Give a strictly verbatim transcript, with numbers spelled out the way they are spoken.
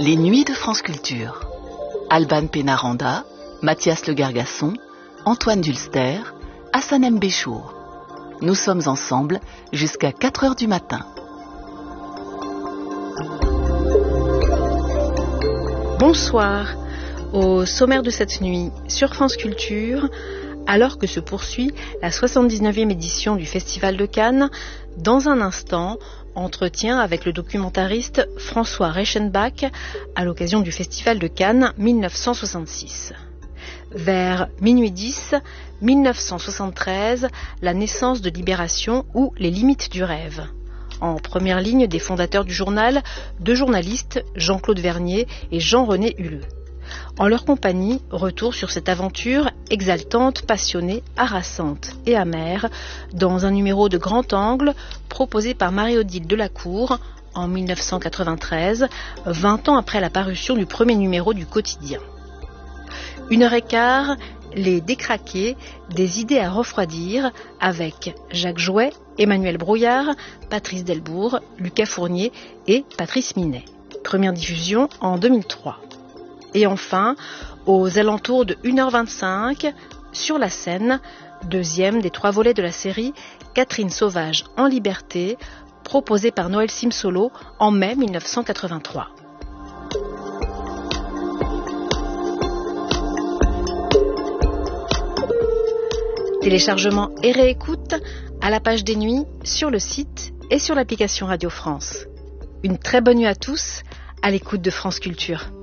Les Nuits de France Culture. Alban Pénaranda, Mathias Le Gargasson, Antoine Dulster, Hassan M. Béchour. Nous sommes ensemble jusqu'à quatre heures du matin. Bonsoir. Au sommaire de cette nuit, sur France Culture, alors que se poursuit la soixante-dix-neuvième édition du Festival de Cannes, dans un instant, entretien avec le documentariste François Reichenbach à l'occasion du Festival de Cannes mille neuf cent soixante-six. Vers minuit dix, mille neuf cent soixante-treize, la naissance de Libération ou les limites du rêve. En première ligne des fondateurs du journal, deux journalistes, Jean-Claude Vernier et Jean-René Huleux. En leur compagnie, retour sur cette aventure exaltante, passionnée, harassante et amère, dans un numéro de grand angle proposé par Marie-Odile Delacour en mille neuf cent quatre-vingt-treize, vingt ans après la parution du premier numéro du quotidien. Une heure et quart, les décraqués, des idées à refroidir, avec Jacques Jouet, Emmanuel Brouillard, Patrice Delbourg, Lucas Fournier et Patrice Minet. Première diffusion en deux mille trois. Et enfin, aux alentours de une heure vingt-cinq, sur la scène, deuxième des trois volets de la série, Catherine Sauvage en liberté, proposée par Noël Simsolo en mai mille neuf cent quatre-vingt-trois. Téléchargement et réécoute à la page des nuits, sur le site et sur l'application Radio France. Une très bonne nuit à tous, à l'écoute de France Culture.